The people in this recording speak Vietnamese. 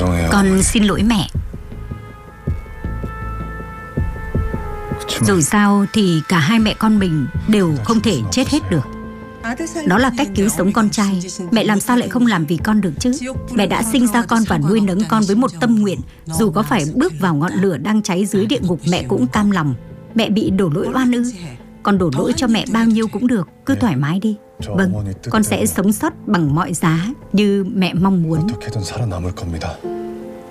Con xin lỗi mẹ. Dù sao thì cả hai mẹ con mình đều không thể chết hết được. Đó là cách cứu sống con trai. Mẹ làm sao lại không làm vì con được chứ? Mẹ đã sinh ra con và nuôi nấng con với một tâm nguyện. Dù có phải bước vào ngọn lửa đang cháy dưới địa ngục, mẹ cũng cam lòng. Mẹ bị đổ lỗi oan ư? Con đổ lỗi cho mẹ bao nhiêu cũng được. Cứ thoải mái đi. Vâng, con sẽ sống sót bằng mọi giá như mẹ mong muốn.